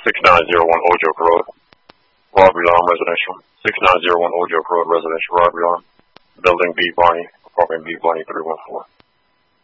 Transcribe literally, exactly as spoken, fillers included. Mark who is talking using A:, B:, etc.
A: six nine zero one Ojoke Road. Robbery alarm residential. six nine zero one Ojoke Road residential robbery alarm. Building B Barney, apartment B Barney three one four.